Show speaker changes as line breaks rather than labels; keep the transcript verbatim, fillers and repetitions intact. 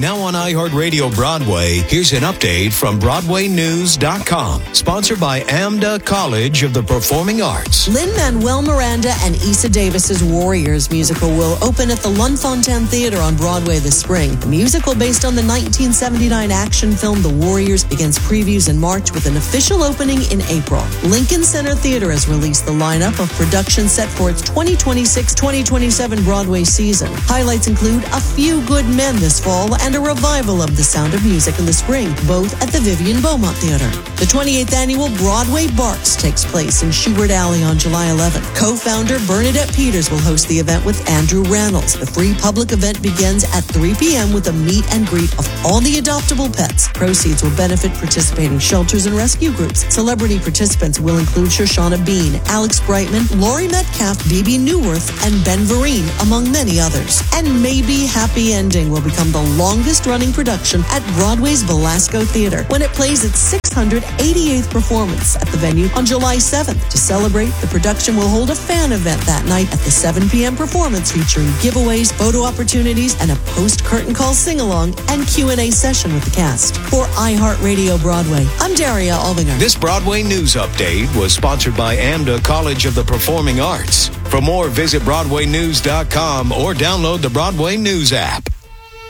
Now on iHeartRadio Broadway, here's an update from Broadway News dot com. Sponsored by AMDA College of the Performing Arts.
Lin-Manuel Miranda and Issa Davis's Warriors musical will open at the Lunfontaine Theater on Broadway this spring. The musical, based on the nineteen seventy-nine action film The Warriors, begins previews in March with an official opening in April. Lincoln Center Theater has released the lineup of productions set for its twenty twenty-six twenty twenty-seven Broadway season. Highlights include A Few Good Men this fall and a revival of The Sound of Music in the spring, both at the Vivian Beaumont Theater. The twenty-eighth annual Broadway Barks takes place in Schubert Alley on July eleventh. Co-founder Bernadette Peters will host the event with Andrew Reynolds. The free public event begins at three p.m. with a meet and greet of all the adoptable pets. Proceeds will benefit participating shelters and rescue groups. Celebrity participants will include Shoshana Bean, Alex Brightman, Laurie Metcalf, Bebe Newworth, and Ben Vereen, among many others. And Maybe Happy Ending will become the longest-running production at Broadway's Velasco Theater when it plays its six hundred eighty-eighth performance at the venue on July seventh. To celebrate, the production will hold a fan event that night at the seven p.m. performance featuring giveaways, photo opportunities, and a post-curtain call sing-along and Q and A session with the cast. For iHeartRadio Broadway, I'm Daria Alvinger.
This Broadway News Update was sponsored by AMDA College of the Performing Arts. For more, visit Broadway News dot com or download the Broadway News app.